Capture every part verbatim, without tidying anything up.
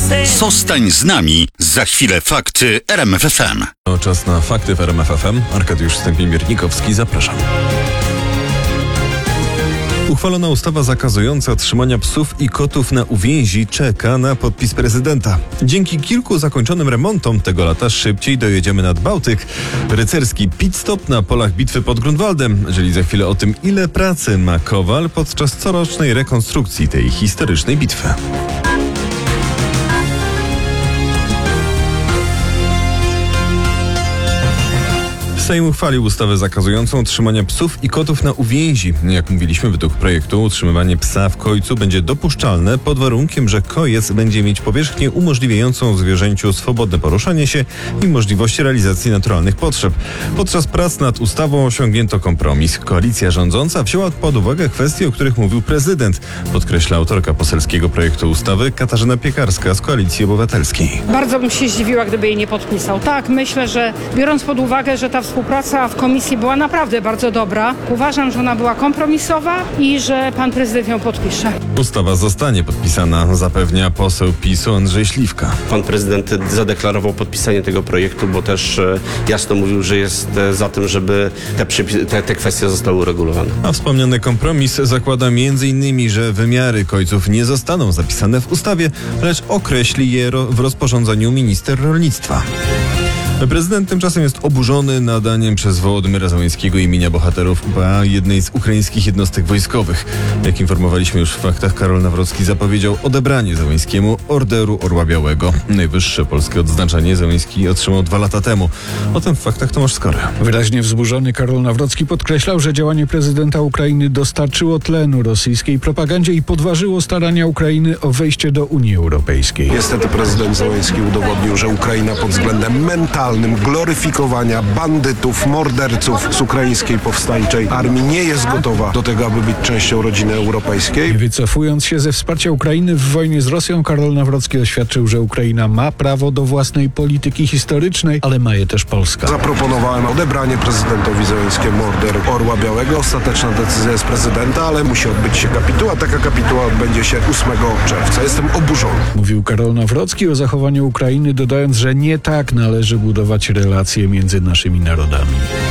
Zostań z nami. Za chwilę fakty R M F F M. O, czas na fakty w R M F F M. Arkadiusz Stępień-Miernikowski, zapraszam. Uchwalona ustawa zakazująca trzymania psów i kotów na uwięzi czeka na podpis prezydenta. Dzięki kilku zakończonym remontom tego lata szybciej dojedziemy nad Bałtyk. Rycerski pit stop na polach bitwy pod Grunwaldem. Czyli za chwilę o tym, ile pracy ma Kowal podczas corocznej rekonstrukcji tej historycznej bitwy. Sejm uchwalił ustawę zakazującą trzymania psów i kotów na uwięzi. Jak mówiliśmy, według projektu utrzymywanie psa w kojcu będzie dopuszczalne pod warunkiem, że kojec będzie mieć powierzchnię umożliwiającą zwierzęciu swobodne poruszanie się i możliwość realizacji naturalnych potrzeb. Podczas prac nad ustawą osiągnięto kompromis. Koalicja rządząca wzięła pod uwagę kwestie, o których mówił prezydent, podkreśla autorka poselskiego projektu ustawy Katarzyna Piekarska z Koalicji Obywatelskiej. Bardzo bym się zdziwiła, gdyby jej nie podpisał. Tak, myślę, że biorąc pod uwagę, że ta współpraca w komisji była naprawdę bardzo dobra. Uważam, że ona była kompromisowa i że pan prezydent ją podpisze. Ustawa zostanie podpisana, zapewnia poseł PiSu Andrzej Śliwka. Pan prezydent zadeklarował podpisanie tego projektu, bo też jasno mówił, że jest za tym, żeby te, przypis- te, te kwestie zostały uregulowane. A wspomniany kompromis zakłada między innymi, że wymiary kojców nie zostaną zapisane w ustawie, lecz określi je ro- w rozporządzeniu minister rolnictwa. Prezydent tymczasem jest oburzony nadaniem przez Wołodymyra Zełenskiego imienia bohaterów U P A jednej z ukraińskich jednostek wojskowych. Jak informowaliśmy już w faktach, Karol Nawrocki zapowiedział odebranie Zełenskiemu Orderu Orła Białego. Najwyższe polskie odznaczenie Zełenski otrzymał dwa lata temu. O tym w faktach Tomasz Skora. Wyraźnie wzburzony Karol Nawrocki podkreślał, że działanie prezydenta Ukrainy dostarczyło tlenu rosyjskiej propagandzie i podważyło starania Ukrainy o wejście do Unii Europejskiej. Niestety prezydent Zełenski udowodnił, że Ukraina pod względem mentalnym gloryfikowania bandytów, morderców z ukraińskiej powstańczej armii nie jest gotowa do tego, aby być częścią rodziny europejskiej. Wycofując się ze wsparcia Ukrainy w wojnie z Rosją, Karol Nawrocki oświadczył, że Ukraina ma prawo do własnej polityki historycznej, ale ma je też Polska. Zaproponowałem odebranie prezydentowi Zełenskiemu Orderu Orła Białego. Ostateczna decyzja jest prezydenta, ale musi odbyć się kapituła. Taka kapituła odbędzie się ósmego czerwca. Jestem oburzony. Mówił Karol Nawrocki o zachowaniu Ukrainy, dodając, że nie tak należy budować relacje między naszymi narodami.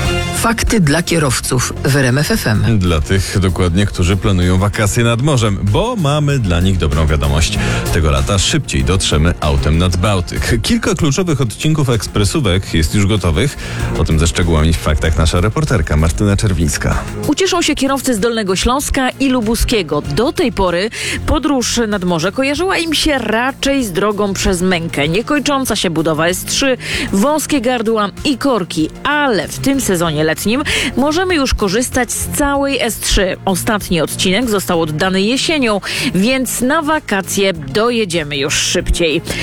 Fakty dla kierowców w R M F F M. Dla tych dokładnie, którzy planują wakacje nad morzem, bo mamy dla nich dobrą wiadomość. Tego lata szybciej dotrzemy autem nad Bałtyk. Kilka kluczowych odcinków ekspresówek jest już gotowych. O tym ze szczegółami w faktach nasza reporterka Martyna Czerwińska. Ucieszą się kierowcy z Dolnego Śląska i Lubuskiego. Do tej pory podróż nad morze kojarzyła im się raczej z drogą przez mękę. Niekończąca się budowa S trzy, wąskie gardła i korki, ale w tym sezonie letnim możemy już korzystać z całej S trzy. Ostatni odcinek został oddany jesienią, więc na wakacje dojedziemy już szybciej.